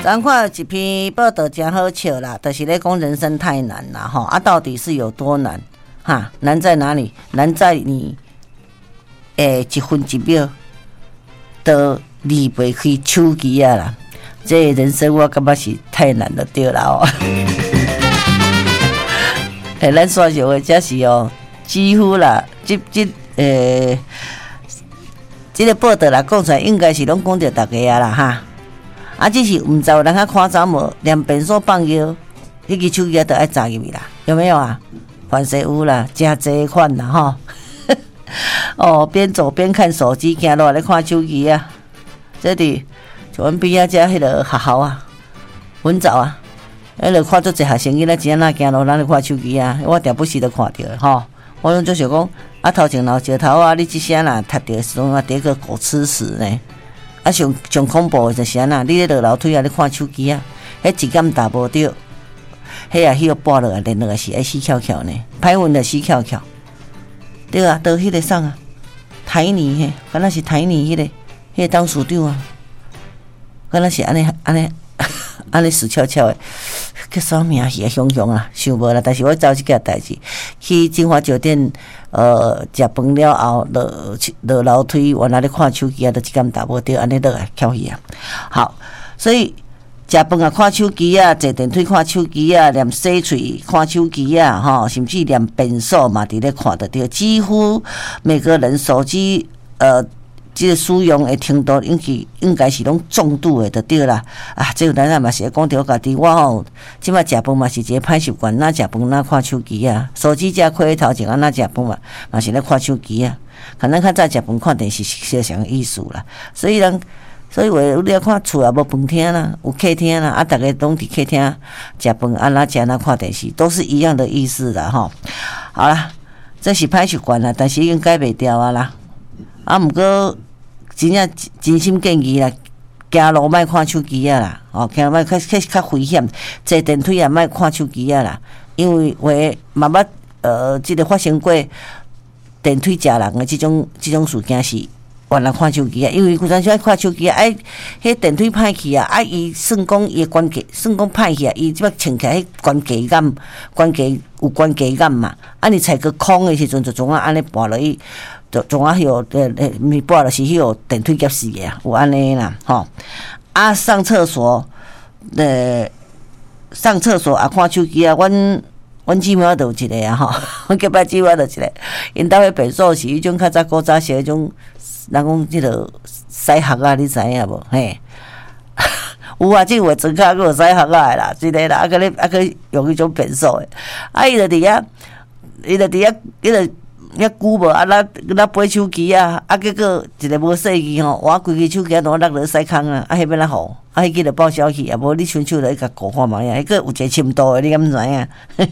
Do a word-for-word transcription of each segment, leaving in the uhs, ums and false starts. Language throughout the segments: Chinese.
咱看一篇报道真好笑啦，就是咧讲人生太难啦吼，啊，到底是有多难？哈，难在哪里？难在你，诶，一分一秒都离不开手机啊啦！这人生我感觉是太难了，对啦哦。诶，咱线上的这是哦，几乎啦，这这诶，这个报道啦讲出来，应该是拢讲着大家啊啦哈。啊，只是毋知有人较夸张无，连便所放药，迄个手机都爱砸入去啦，有没有啊？凡是有啦，真济款啦吼。哦，边走边看手机，行路咧看手机啊。这里就阮边仔遮迄个学校啊，阮早啊，迄个看做一学生囡仔真哪行路，咱咧看手机啊，我定不时都看着吼。我用就想讲，啊头前老石头啊，你即声啦，踢着时阵啊，第个狗吃屎呢。啊，上上恐怖的就是安那，你咧落楼梯啊，咧看手机啊，迄一竿打无着，迄啊，迄个拨落来，连落来是爱死翘翘呢，歹运的死翘翘，对啊，倒迄个送啊，台泥嘿，敢若是台泥迄、那个，迄、那个当署长啊，敢若是安尼安尼安尼死翘翘的，叫啥名去啊？熊熊啊，想无啦，但是我做即件代志，去金华酒店。呃，食饭了后，落落楼梯，原来咧看手机啊，都一竿打无着，安尼落来翘去啊。好，所以食饭啊看手机啊，坐电梯看手机啊，连洗喙看手机啊，吼，甚至连便所嘛伫咧看得着。几乎每个人手机呃，即、這个使用的程度，应该应该是拢重度的，就对啦。啊，这个咱啊嘛是讲着我家己，我吼，即摆食饭嘛是一个歹习惯，哪食饭哪看手机啊，手机只开头前啊，哪食饭嘛嘛是咧看手机啊。可能较早食饭看电视是啥意思啦，所以人，所以话你要看厝也无饭厅啦，有客厅啦，啊，逐个拢伫客厅食饭，啊哪食哪看电视，都是一样的意思啦吼。好啦，这是歹习惯啦，但是已经改袂掉啊啦。啊，毋过。真正真心建议啦，行路莫看手机啊啦，哦，行路莫较较较危险，坐电梯也莫看手机啊啦，因为话慢慢呃，即、這个发生过电梯食人的即种即种事件是原来看手机啊，因为古阵时爱看手机啊，哎，迄电梯歹去啊，啊，伊算讲伊关节算讲歹去啊，伊即摆穿起来迄关节感，关节有关节感嘛，啊，你踩个空的时阵就总啊安尼跋落去。就总啊有呃呃，咪拨了是迄个电梯夹死的啊，有安尼啦，吼啊上厕所，呃上厕所啊看手机啊，阮阮姊妹都有一个啊吼，阮隔壁姊妹就一个，因兜迄便所是迄种较早古早时迄种，人讲即个西学啊，你知影无？嘿，有啊，即个装卡佫有西学啊的啦，一个啦，啊个咧啊个用迄种便所的，啊伊就伫遐，伊就伫遐，伊就。遐久无啊，咱咱背手机啊，啊结果一个无细机吼，我规个手机拢落落屎坑啊，啊迄要哪好？啊迄个就报销去啊，无你伸手来甲顾看嘛呀，迄个有一个深度的，你敢毋知影？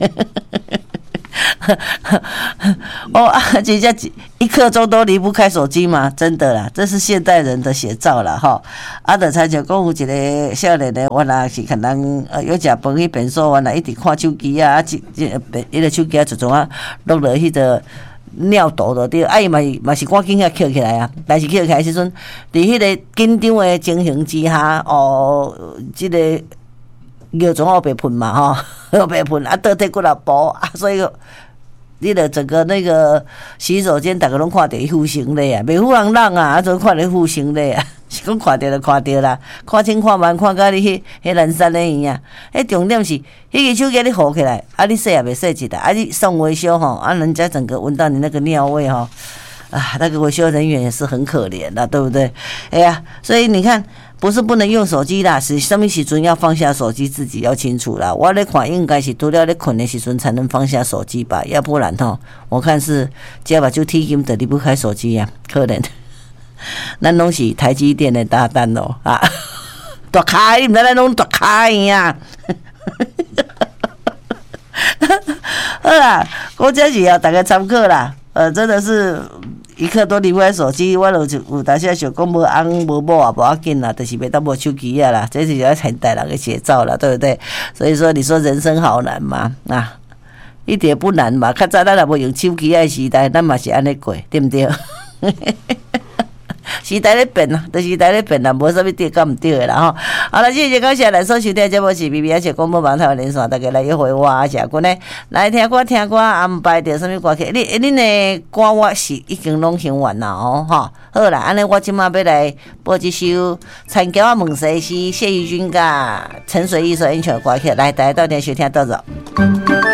哦啊，真正一刻钟都离不开手机嘛，真的啦，这是现代人的写照啦吼。啊，就参像讲有一个少年的，原来是可能呃有食饭去便所，原来一直看手机啊，啊一一迄个手机啊，就种啊落落迄个。尿道就对，啊伊嘛是嘛是赶紧啊捡起来啊，但是捡起来时阵，伫迄个紧张的情形之下，哦，即、這个尿总要被喷嘛吼，要被喷啊，倒退过来补啊，所以你著整个那个洗手间，逐个拢看到负形的啊，袂有人人啊，啊，总看到负形的啊。是讲看到就看到啦，看清看慢，看到你迄迄蓝山的伊啊。迄重点是，迄个手机你扶起来，啊你洗也袂洗一下，啊你送维修吼，啊人家整个闻到你那个尿味吼，啊那个维修人员也是很可怜的，对不对？哎呀，所以你看，不是不能用手机啦，是什么时阵要放下手机，自己要清楚啦。我咧看应该是除了咧困的时阵才能放下手机吧，要不然吼，我看是只要把就踢金的离不开手机呀、啊，可能。咱拢是台积电的大单咯啊，大开，你毋知咱拢大开呀？好啦，我这是要大家参考啦。呃，真的是一刻都离不开手机。我有有当时想讲无翁无某啊，无要紧啦，就是袂当无手机啊啦。这是要现代人的写照啦，对不对？所以说，你说人生好难嘛？啊，一点不难嘛。较早咱也无用手机的时代，咱嘛是安尼过，对不对？ 时代咧变啊，都时代咧变啦，无啥物对甲毋对的啦吼。好了，谢谢感谢咱所收听的节目是 B B S 广播网台湾连线，大家来约会我啊，谢君咧来听歌听歌安排着啥物歌曲？你恁的歌我是已经拢听完啦哦，吼。好啦，安尼我即马要来播一首《残娇啊问世事》，谢玉君甲陈水玉所演唱的歌曲，来大家到底收听到着。